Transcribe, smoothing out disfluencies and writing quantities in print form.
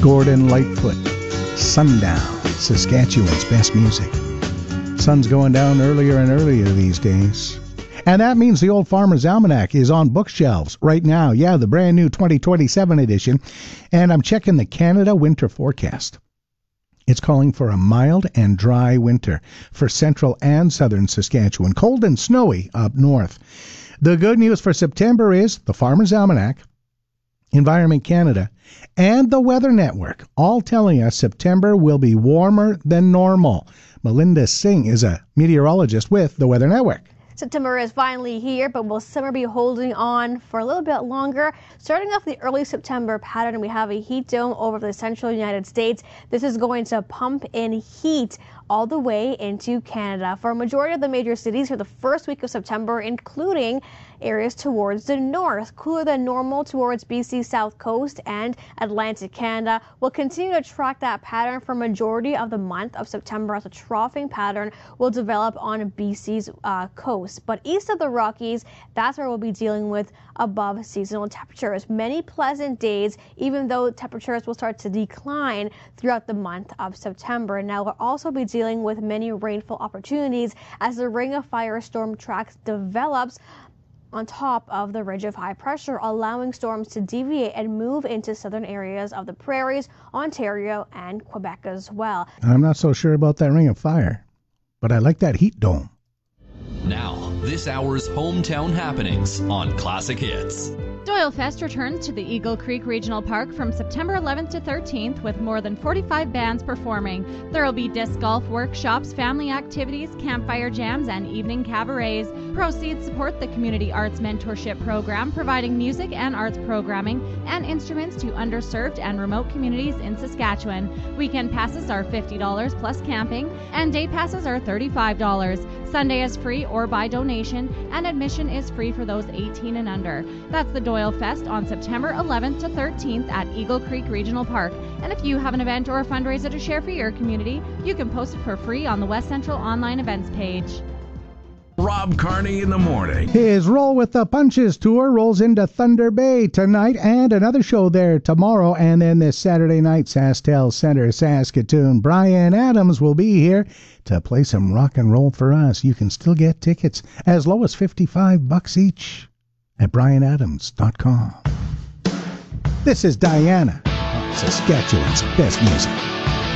Gordon Lightfoot. Sundown, Saskatchewan's best music. Sun's going down earlier and earlier these days. And that means the Old Farmer's Almanac is on bookshelves right now. Yeah, the brand new 2027 edition. And I'm checking the Canada winter forecast. It's calling for a mild and dry winter for central and southern Saskatchewan. Cold and snowy up north. The good news for September is the Farmer's Almanac, Environment Canada, and the Weather Network, all telling us September will be warmer than normal. Melinda Singh is a meteorologist with the Weather Network. September is finally here, but will summer be holding on for a little bit longer? Starting off the early September pattern, we have a heat dome over the central United States. This is going to pump in heat all the way into Canada for a majority of the major cities for the first week of September, including areas towards the north. Cooler than normal towards BC's south coast and Atlantic Canada. We'll continue to track that pattern for majority of the month of September as a troughing pattern will develop on BC's coast. But east of the Rockies, that's where we'll be dealing with above seasonal temperatures. Many pleasant days, even though temperatures will start to decline throughout the month of September. Now we'll also be dealing with many rainfall opportunities as the Ring of Fire storm track develops on top of the ridge of high pressure, allowing storms to deviate and move into southern areas of the prairies, Ontario, and Quebec as well. I'm not so sure about that Ring of Fire, but I like that heat dome. Now, this hour's hometown happenings on Classic Hits. Doyle Fest returns to the Eagle Creek Regional Park from September 11th to 13th with more than 45 bands performing. There will be disc golf workshops, family activities, campfire jams, and evening cabarets. Proceeds support the Community Arts Mentorship Program, providing music and arts programming and instruments to underserved and remote communities in Saskatchewan. Weekend passes are $50 plus camping, and day passes are $35. Sunday is free or by donation, and admission is free for those 18 and under. That's the Doyle Fest on September 11th to 13th at Eagle Creek Regional Park. And if you have an event or a fundraiser to share for your community, you can post it for free on the West Central online events page. Rob Carney in the morning. His Roll with the Punches tour rolls into Thunder Bay tonight and another show there tomorrow. And then this Saturday night, SaskTel Center, Saskatoon. Bryan Adams will be here to play some rock and roll for us. You can still get tickets as low as $55 each at bryanadams.com. This is Diana, Saskatchewan's best music.